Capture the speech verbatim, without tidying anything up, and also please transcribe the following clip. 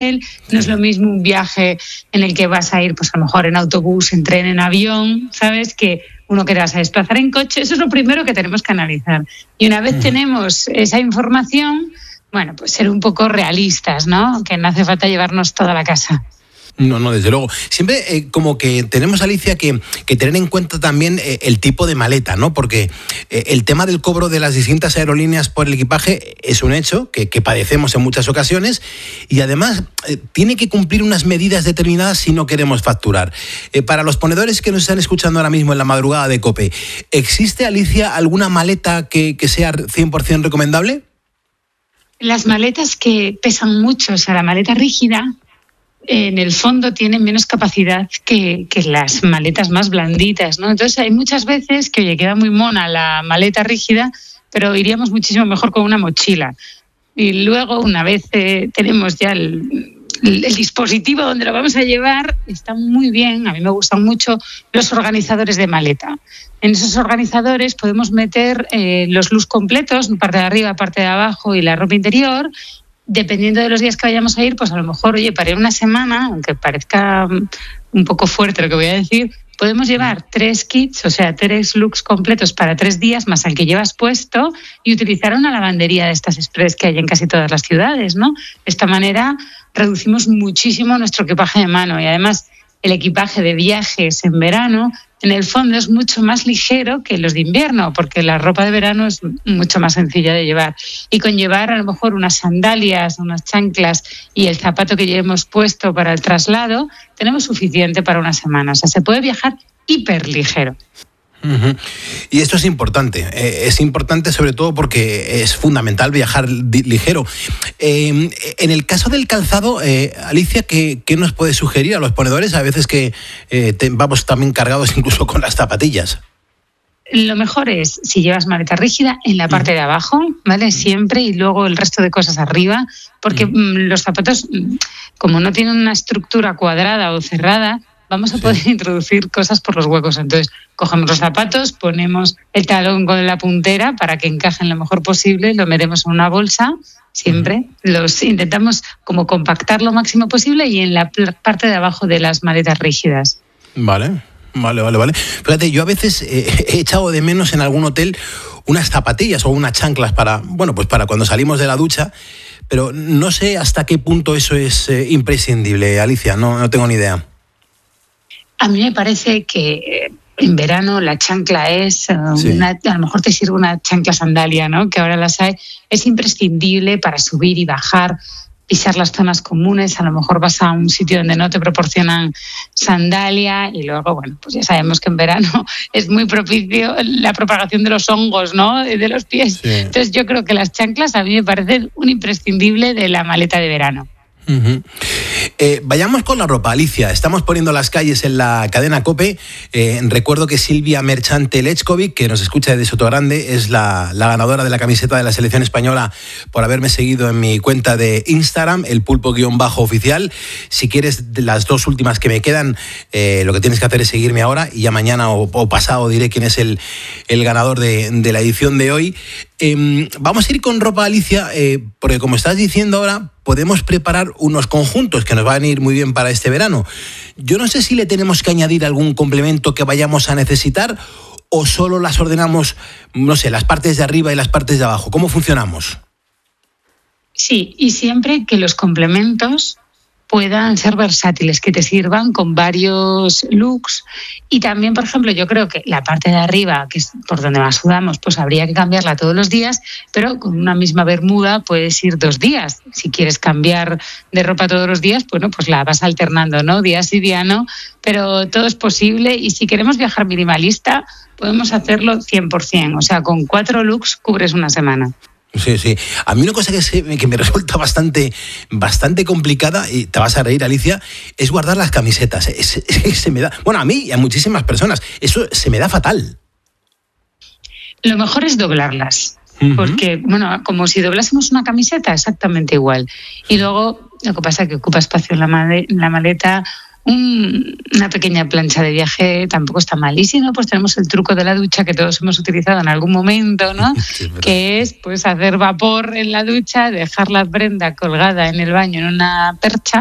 no es lo mismo un viaje en el que vas a ir, pues a lo mejor en autobús, en tren, en avión, ¿sabes? Que uno que te vas a desplazar en coche. Eso es lo primero que tenemos que analizar. Y una vez tenemos esa información, bueno, pues ser un poco realistas, ¿no? Que no hace falta llevarnos toda la casa. No, no, desde luego. Siempre eh, como que tenemos, Alicia, que, que tener en cuenta también eh, el tipo de maleta, ¿no? Porque eh, el tema del cobro de las distintas aerolíneas por el equipaje es un hecho que, que padecemos en muchas ocasiones y además eh, tiene que cumplir unas medidas determinadas si no queremos facturar. Eh, para los ponedores que nos están escuchando ahora mismo en la madrugada de COPE, ¿existe, Alicia, alguna maleta que, que sea cien por ciento recomendable? Las maletas que pesan mucho, o sea, la maleta rígida, en el fondo tienen menos capacidad que, que las maletas más blanditas, ¿no? Entonces hay muchas veces que, oye, queda muy mona la maleta rígida, pero iríamos muchísimo mejor con una mochila. Y luego, una vez eh, tenemos ya el, el, el dispositivo donde lo vamos a llevar, están muy bien, a mí me gustan mucho los organizadores de maleta. En esos organizadores podemos meter eh, los looks completos, parte de arriba, parte de abajo y la ropa interior. Dependiendo de los días que vayamos a ir, pues a lo mejor, oye, para ir una semana, aunque parezca un poco fuerte lo que voy a decir, podemos llevar tres kits, o sea, tres looks completos para tres días, más al que llevas puesto, y utilizar una lavandería de estas express que hay en casi todas las ciudades, ¿no? De esta manera reducimos muchísimo nuestro equipaje de mano y además el equipaje de viajes en verano, en el fondo es mucho más ligero que los de invierno, porque la ropa de verano es mucho más sencilla de llevar. Y con llevar a lo mejor unas sandalias, unas chanclas y el zapato que llevemos puesto para el traslado, tenemos suficiente para una semana. O sea, se puede viajar hiper ligero. Uh-huh. Y esto es importante, eh, es importante sobre todo porque es fundamental viajar di- ligero. Eh, en el caso del calzado, eh, Alicia, ¿qué, ¿qué nos puede sugerir a los ponedores? A veces que eh, te, vamos también cargados incluso con las zapatillas. Lo mejor es, si llevas maleta rígida, en la parte de abajo, ¿vale? Siempre, y luego el resto de cosas arriba, porque mm. los zapatos, como no tienen una estructura cuadrada o cerrada, vamos a poder sí. introducir cosas por los huecos. Entonces, cogemos los zapatos, ponemos el talón con la puntera para que encajen lo mejor posible, lo metemos en una bolsa, siempre. Los intentamos como compactar lo máximo posible y en la parte de abajo de las maletas rígidas. Vale, vale, vale, vale. Fíjate, yo a veces eh, he echado de menos en algún hotel unas zapatillas o unas chanclas para, bueno, pues para cuando salimos de la ducha, pero no sé hasta qué punto eso es eh, imprescindible, Alicia, no, no tengo ni idea. A mí me parece que en verano la chancla es, uh, sí. una, a lo mejor te sirve una chancla sandalia, ¿no? Que ahora las hay, es imprescindible para subir y bajar, pisar las zonas comunes. A lo mejor vas a un sitio donde no te proporcionan sandalia y luego, bueno, pues ya sabemos que en verano es muy propicio la propagación de los hongos, ¿no? De los pies. Sí. Entonces yo creo que las chanclas a mí me parecen un imprescindible de la maleta de verano. Uh-huh. Eh, vayamos con la ropa, Alicia. Estamos poniendo las calles en la cadena COPE. Eh, recuerdo que Silvia Merchante Lechkovic, que nos escucha desde Sotogrande, es la, la ganadora de la camiseta de la selección española por haberme seguido en mi cuenta de Instagram, el pulpo-oficial. Si quieres las dos últimas que me quedan, eh, lo que tienes que hacer es seguirme ahora y ya mañana o, o pasado diré quién es el, el ganador de, de la edición de hoy. Eh, vamos a ir con ropa, Alicia, eh, porque como estás diciendo ahora, podemos preparar unos conjuntos que nos van a ir muy bien para este verano. Yo no sé si le tenemos que añadir algún complemento que vayamos a necesitar o solo las ordenamos, no sé, las partes de arriba y las partes de abajo. ¿Cómo funcionamos? Sí, y siempre que los complementos puedan ser versátiles, que te sirvan con varios looks. Y también, por ejemplo, yo creo que la parte de arriba, que es por donde más sudamos, pues habría que cambiarla todos los días, pero con una misma bermuda puedes ir dos días. Si quieres cambiar de ropa todos los días, bueno, pues la vas alternando, ¿no? Día sí, día no, pero todo es posible. Y si queremos viajar minimalista, podemos hacerlo cien por ciento. O sea, con cuatro looks cubres una semana. Sí, sí. A mí una cosa que, se, que me resulta bastante, bastante complicada, y te vas a reír, Alicia, es guardar las camisetas. Es, es, se me da, bueno, a mí y a muchísimas personas, eso se me da fatal. Lo mejor es doblarlas, uh-huh. porque, bueno, como si doblásemos una camiseta, exactamente igual. Y luego, lo que pasa es que ocupa espacio en la, male, en la maleta, Un, una pequeña plancha de viaje tampoco está mal. Y si no, pues tenemos el truco de la ducha que todos hemos utilizado en algún momento, ¿no? Sí, que es pues hacer vapor en la ducha, dejar la prenda colgada en el baño en una percha